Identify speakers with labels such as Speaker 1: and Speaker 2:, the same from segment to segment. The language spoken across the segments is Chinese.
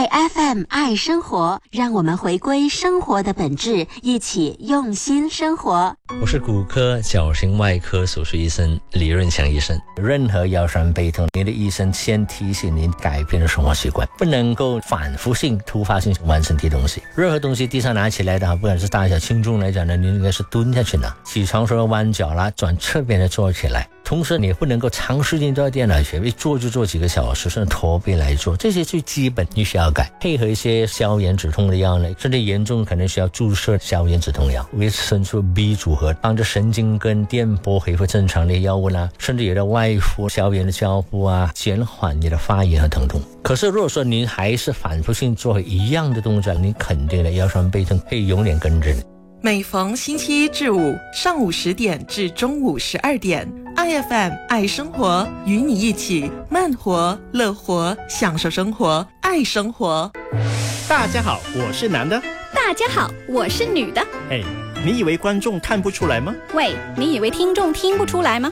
Speaker 1: AIFM 爱生活，让我们回归生活的本质，一起用心生活。
Speaker 2: 我是骨科矫形外科手术医生李润祥医生。任何腰酸背痛，你的医生先提醒您改变生活习惯，不能够反复性、突发性完成提东西。任何东西地上拿起来的，不管是大小轻重来讲呢，你应该是蹲下去拿。起床时候弯脚啦，转侧边的坐起来。同时你不能够长时间坐在电脑前，一坐就坐几个小时，甚至驼背来做，这些最基本你需要改。配合一些消炎止痛的药呢，甚至严重可能需要注射消炎止痛药，维生素 B 组合，帮助神经跟电波恢复正常的药物啦，甚至有的外敷消炎的胶布啊，减缓你的发炎和疼痛。可是如果说您还是反复性做一样的动作，你肯定的腰酸背痛会永远跟着你。
Speaker 3: 每逢星期一至五上午10点至中午12点，IFM 爱生活，与你一起慢活、乐活，享受生活，爱生活。
Speaker 4: 大家好，我是男的。
Speaker 5: 大家好，我是女的。
Speaker 4: 哎，你以为观众看不出来吗？
Speaker 5: 喂，你以为听众听不出来吗？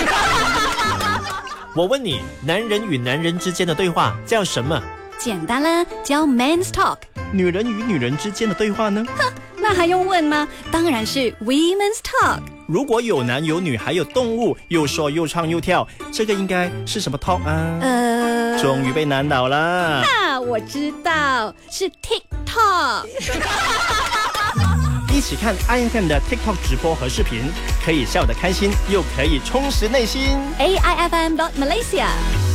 Speaker 4: 我问你，男人与男人之间的对话叫什么？
Speaker 5: 简单啦，叫 Men's Talk。
Speaker 4: 女人与女人之间的对话呢？
Speaker 5: 哼，那还用问吗？当然是 Women's Talk。
Speaker 4: 如果有男有女还有动物，又说又唱又跳，这个应该是什么 talk 啊？终于被难倒了。
Speaker 5: 那我知道，是 TikTok。
Speaker 4: 一起看 IFM 的 TikTok 直播和视频，可以笑得开心，又可以充实内心。
Speaker 5: AIFM.Malaysia